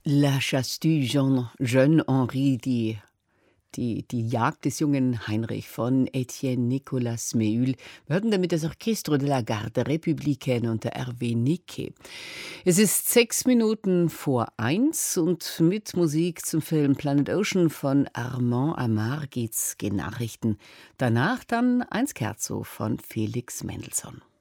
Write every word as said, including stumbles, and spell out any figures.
La chasse du jeune, jeune Henri, die, die, die Jagd des jungen Heinrich von Etienne Nicolas Méhul. Wir hörten damit das Orchestre de la Garde Républicaine unter Hervé Niquet. Es ist sechs Minuten vor eins und mit Musik zum Film Planet Ocean von Armand Amar geht's gen Nachrichten. Danach dann ein Scherzo von Felix Mendelssohn.